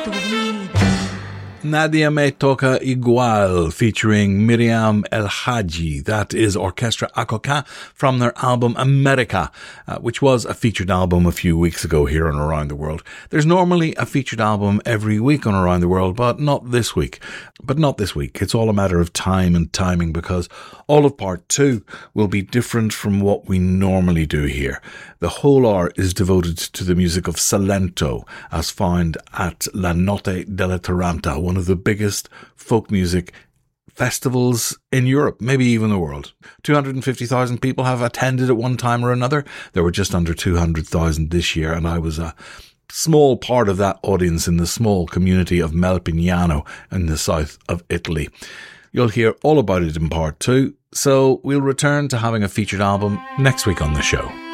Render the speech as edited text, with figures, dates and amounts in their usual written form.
tu vida. Nadia Me Toca Igual featuring Miriam El Hadji. That is Orchestra Akoka from their album America, which was a featured album a few weeks ago here on Around the World. There's normally a featured album every week on Around the World, but not this week. It's all a matter of time and timing because all of part 2 will be different from what we normally do here. The whole hour is devoted to the music of Salento, as found at La Notte della Taranta, one of the biggest folk music festivals in Europe, maybe even the world. 250,000 people have attended at one time or another. There were just under 200,000 this year, and I was a small part of that audience in the small community of Melpignano in the south of Italy. You'll hear all about it in part 2, so we'll return to having a featured album next week on the show.